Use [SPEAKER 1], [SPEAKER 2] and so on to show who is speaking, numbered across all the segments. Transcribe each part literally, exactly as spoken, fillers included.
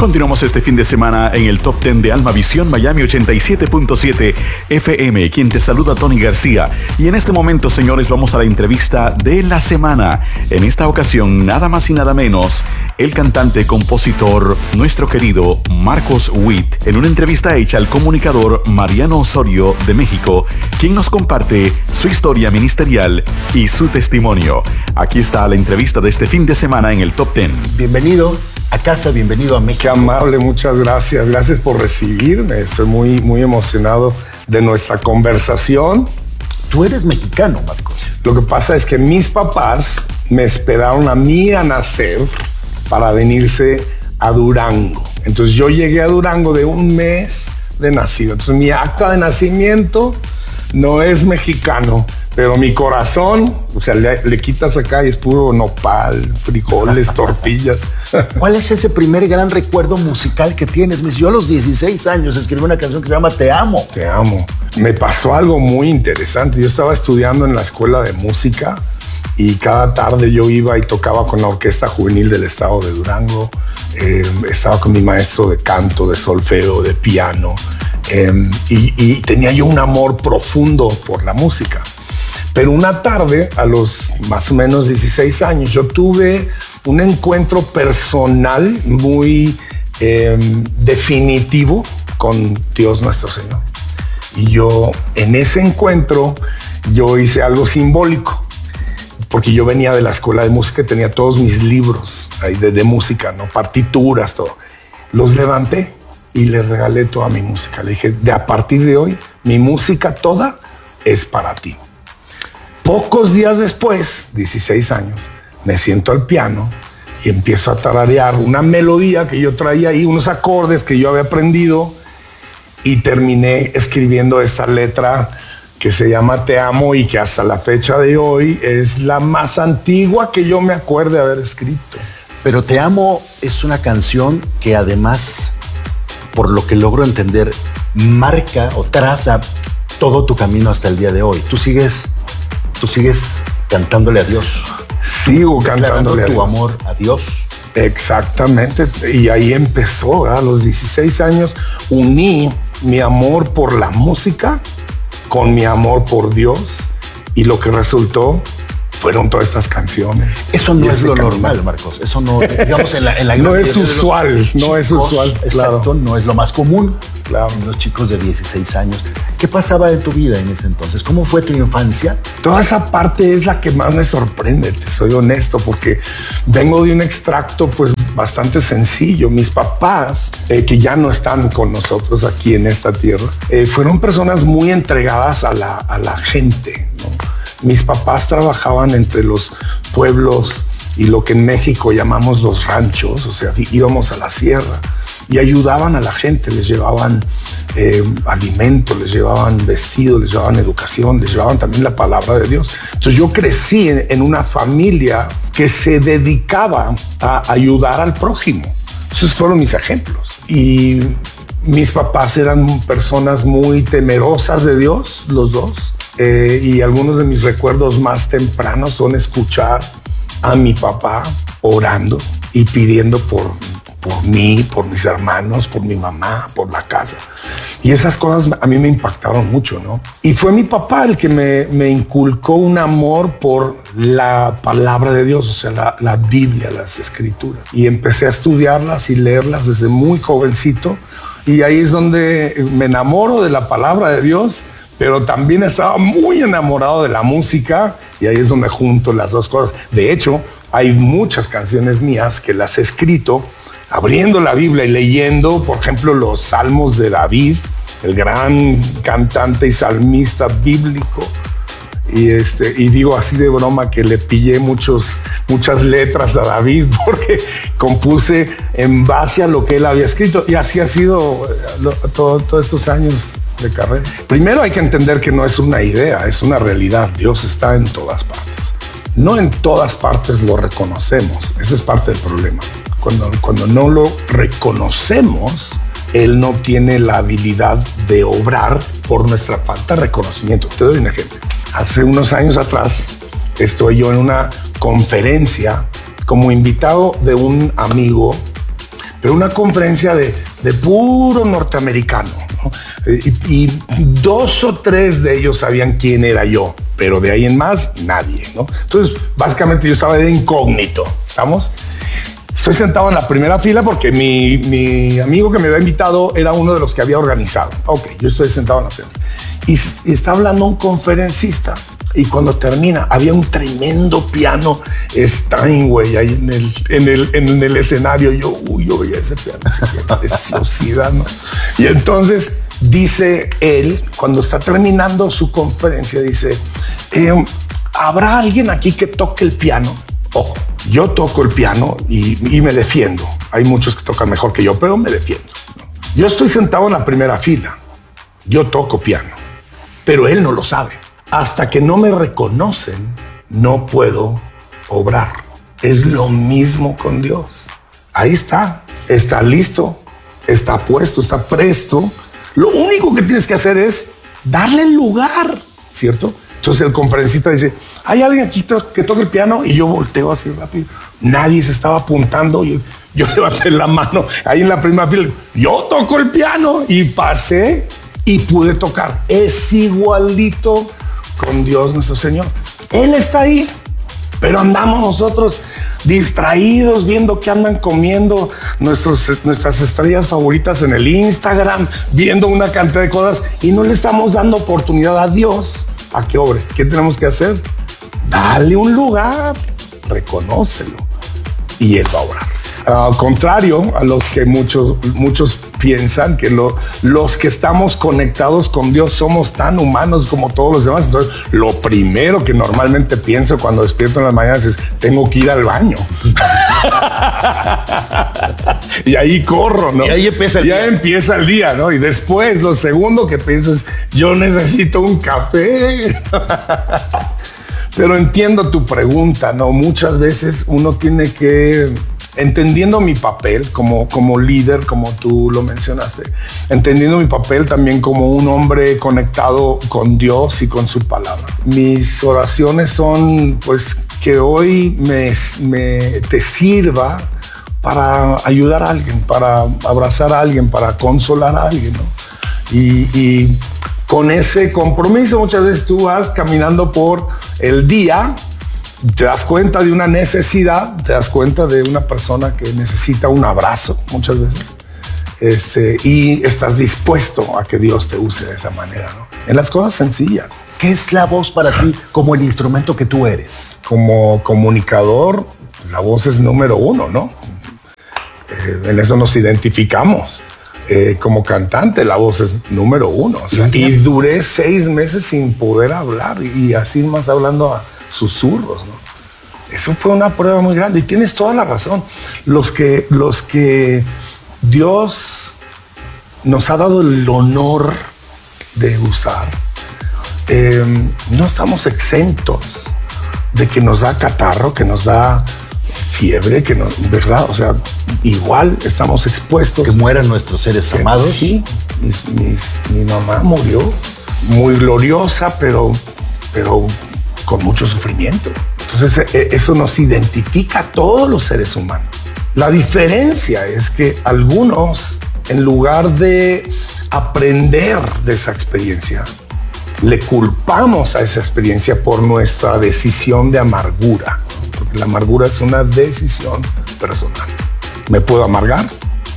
[SPEAKER 1] Continuamos este fin de semana en el Top diez de Alma Visión Miami ochenta y siete punto siete F M. Quien te saluda, Tony García. Y en este momento, señores, vamos a la entrevista de la semana. En esta ocasión, nada más y nada menos, el cantante, compositor, nuestro querido Marcos Witt, en una entrevista hecha al comunicador Mariano Osorio de México, quien nos comparte su historia ministerial y su testimonio. Aquí está la entrevista de este fin de semana en el Top diez.
[SPEAKER 2] Bienvenido a casa, bienvenido a México.
[SPEAKER 3] Qué amable, muchas gracias. Gracias por recibirme. Estoy muy, muy emocionado de nuestra conversación.
[SPEAKER 2] Tú eres mexicano, Marcos.
[SPEAKER 3] Lo que pasa es que mis papás me esperaron a mí a nacer para venirse a Durango. Entonces yo llegué a Durango de un mes de nacido. Entonces mi acta de nacimiento no es mexicano, pero mi corazón, o sea, le, le quitas acá y es puro nopal, frijoles, tortillas.
[SPEAKER 2] ¿Cuál es ese primer gran recuerdo musical que tienes? Yo a los dieciséis años escribí una canción que se llama Te Amo.
[SPEAKER 3] Te amo. Me pasó algo muy interesante. Yo estaba estudiando en la escuela de música y cada tarde yo iba y tocaba con la Orquesta Juvenil del Estado de Durango. Eh, estaba con mi maestro de canto, de solfeo, de piano. Eh, y, y tenía yo un amor profundo por la música. Pero una tarde, a los más o menos dieciséis años, yo tuve un encuentro personal muy eh, definitivo con Dios nuestro Señor. Y yo, en ese encuentro, yo hice algo simbólico, porque yo venía de la escuela de música y tenía todos mis libros ahí de, de música, ¿no? Partituras, todo. Los levanté y le regalé toda mi música. Le dije, de a partir de hoy, mi música toda es para ti. Pocos días después, dieciséis años, me siento al piano y empiezo a tararear una melodía que yo traía ahí, unos acordes que yo había aprendido, y terminé escribiendo esta letra que se llama Te Amo y que hasta la fecha de hoy es la más antigua que yo me acuerde haber escrito.
[SPEAKER 2] Pero Te Amo es una canción que además, por lo que logro entender, marca o traza todo tu camino hasta el día de hoy. Tú sigues... Tú sigues cantándole a Dios.
[SPEAKER 3] Sigo cantándole a Dios.
[SPEAKER 2] Tu amor a Dios.
[SPEAKER 3] Exactamente. Y ahí empezó, ¿verdad? A los dieciséis años uní mi amor por la música con mi amor por Dios. Y lo que resultó fueron todas estas canciones.
[SPEAKER 2] Eso no es lo normal, Marcos. Eso no, digamos, en la, en la
[SPEAKER 3] no es usual, no es usual.
[SPEAKER 2] Exacto,
[SPEAKER 3] claro.
[SPEAKER 2] No es lo más común.
[SPEAKER 3] Claro.
[SPEAKER 2] En los chicos de dieciséis años. ¿Qué pasaba en tu vida en ese entonces? ¿Cómo fue tu infancia?
[SPEAKER 3] Toda esa parte es la que más me sorprende, te soy honesto, porque vengo de un extracto pues bastante sencillo. Mis papás, eh, que ya no están con nosotros aquí en esta tierra, eh, fueron personas muy entregadas a la, a la gente, ¿no? Mis papás trabajaban entre los pueblos y lo que en México llamamos los ranchos, o sea, íbamos a la sierra y ayudaban a la gente, les llevaban eh, alimento, les llevaban vestido, les llevaban educación, les llevaban también la palabra de Dios. Entonces yo crecí en, en una familia que se dedicaba a ayudar al prójimo. Esos fueron mis ejemplos. Y mis papás eran personas muy temerosas de Dios, los dos. Eh, y algunos de mis recuerdos más tempranos son escuchar a mi papá orando y pidiendo por, por mí, por mis hermanos, por mi mamá, por la casa. Y esas cosas a mí me impactaron mucho, ¿no? Y fue mi papá el que me, me inculcó un amor por la palabra de Dios, o sea, la, la Biblia, las escrituras. Y empecé a estudiarlas y leerlas desde muy jovencito. Y ahí es donde me enamoro de la palabra de Dios, pero también estaba muy enamorado de la música, y ahí es donde junto las dos cosas. De hecho, hay muchas canciones mías que las he escrito abriendo la Biblia y leyendo, por ejemplo, los Salmos de David, el gran cantante y salmista bíblico. Y, este, y digo así de broma que le pillé muchos, muchas letras a David porque compuse en base a lo que él había escrito. Y así ha sido lo, todo, todos estos años de carrera. Primero hay que entender que no es una idea, es una realidad. Dios está en todas partes. No en todas partes lo reconocemos. Ese es parte del problema. Cuando, cuando no lo reconocemos, Él no tiene la habilidad de obrar por nuestra falta de reconocimiento. Te doy un ejemplo. Hace unos años atrás estoy yo en una conferencia como invitado de un amigo pero una conferencia de, de puro norteamericano, ¿no? Y, y dos o tres de ellos sabían quién era yo, pero de ahí en más, nadie, ¿no? Entonces, básicamente yo estaba de incógnito, ¿estamos? Estoy sentado en la primera fila porque mi, mi amigo que me había invitado era uno de los que había organizado. Ok, yo estoy sentado en la primera. Y, y está hablando un conferencista. Y cuando termina, había un tremendo piano Steinway ahí en el, en el, en el escenario. Yo, uy, yo veía ese piano, qué preciosidad, ¿no? Y entonces dice él, cuando está terminando su conferencia, dice, eh, ¿habrá alguien aquí que toque el piano? Ojo, yo toco el piano y, y me defiendo. Hay muchos que tocan mejor que yo, pero me defiendo, ¿no? Yo estoy sentado en la primera fila. Yo toco piano, pero él no lo sabe. Hasta que no me reconocen, no puedo obrar. Es lo mismo con Dios. Ahí está, está listo, está puesto, está presto. Lo único que tienes que hacer es darle el lugar, ¿cierto? Entonces el conferencista dice, ¿hay alguien aquí que toque el piano? Y yo volteo así rápido. Nadie se estaba apuntando. Yo, yo levanté la mano ahí en la primera fila. Yo toco el piano y pasé y pude tocar. Es igualito con Dios nuestro Señor. Él está ahí, pero andamos nosotros distraídos viendo qué andan comiendo nuestros, nuestras estrellas favoritas en el Instagram, viendo una cantidad de cosas y no le estamos dando oportunidad a Dios a que obre. ¿Qué tenemos que hacer? Dale un lugar, reconócelo y Él va a obrar. Al contrario a los que muchos, muchos piensan que lo, los que estamos conectados con Dios somos tan humanos como todos los demás. Entonces, lo primero que normalmente pienso cuando despierto en las mañanas es, tengo que ir al baño. Y ahí corro, ¿no?
[SPEAKER 2] Y ahí empieza el
[SPEAKER 3] ya
[SPEAKER 2] día.
[SPEAKER 3] empieza el día, ¿no? Y después, lo segundo que piensas es, yo necesito un café. Pero entiendo tu pregunta, ¿no? Muchas veces uno tiene que... Entendiendo mi papel como, como líder, como tú lo mencionaste, entendiendo mi papel también como un hombre conectado con Dios y con su palabra. Mis oraciones son, pues, que hoy me, me te sirva para ayudar a alguien, para abrazar a alguien, para consolar a alguien, ¿no? Y, y con ese compromiso muchas veces tú vas caminando por el día, te das cuenta de una necesidad, te das cuenta de una persona que necesita un abrazo muchas veces, este, y estás dispuesto a que Dios te use de esa manera, ¿no? En las cosas sencillas.
[SPEAKER 2] ¿Qué es la voz para ti como el instrumento que tú eres?
[SPEAKER 3] Como comunicador, la voz es número uno, ¿no? Eh, en eso nos identificamos. Eh, como cantante, la voz es número uno. O sea, y duré seis meses sin poder hablar y así más hablando a susurros, ¿no? Eso fue una prueba muy grande y tienes toda la razón. Los que, los que Dios nos ha dado el honor de usar, eh, no estamos exentos de que nos da catarro, que nos da fiebre, que nos, ¿verdad? O sea, igual estamos expuestos.
[SPEAKER 2] Que mueran nuestros seres
[SPEAKER 3] Que,
[SPEAKER 2] amados.
[SPEAKER 3] Sí, mis, mis, mi mamá murió muy gloriosa, pero, pero con mucho sufrimiento. Entonces eso nos identifica a todos los seres humanos. La diferencia es que algunos, en lugar de aprender de esa experiencia, le culpamos a esa experiencia por nuestra decisión de amargura, porque la amargura es una decisión personal. Me puedo amargar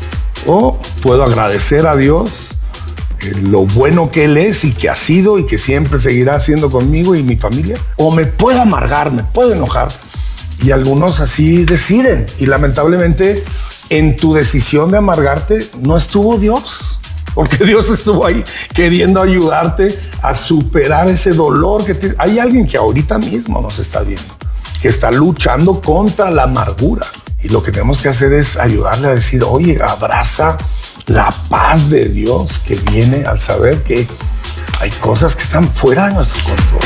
[SPEAKER 3] o puedo agradecer a Dios eh, lo bueno que Él es y que ha sido y que siempre seguirá siendo conmigo y mi familia, o me puedo amargar, me puedo enojar, y algunos así deciden, y lamentablemente en tu decisión de amargarte no estuvo Dios, porque Dios estuvo ahí queriendo ayudarte a superar ese dolor que te... Hay alguien que ahorita mismo nos está viendo, que está luchando contra la amargura. Y lo que tenemos que hacer es ayudarle a decir, oye, abraza la paz de Dios que viene al saber que hay cosas que están fuera de nuestro control.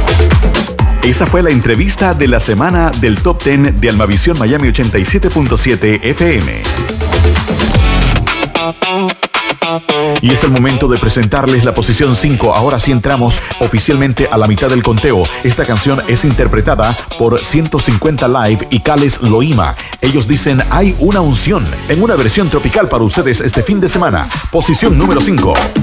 [SPEAKER 1] Esta fue la entrevista de la semana del Top diez de Almavisión Miami ochenta y siete punto siete F M. Y es el momento de presentarles la posición cinco. Ahora sí entramos oficialmente a la mitad del conteo. Esta canción es interpretada por ciento cincuenta Live y Cales Loima. Ellos dicen hay una unción en una versión tropical para ustedes este fin de semana. Posición número cinco.